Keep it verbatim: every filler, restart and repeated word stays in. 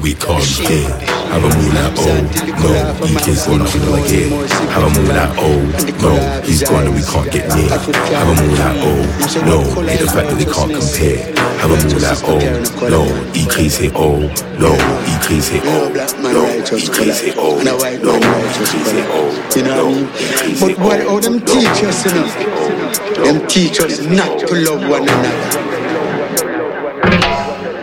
we can't hear. Have a moon like oh no, E K's gone up in the gear. Have a moon like oh no, he's gone and we can't get near. Have a moon like oh no, hate the fact that they can't compare. Have a moon like oh no, E K's here oh no, E K's here oh no, E K's here oh no, E K's here oh you know what I mean? But what all them teach us, you know, them teach us not to love one another.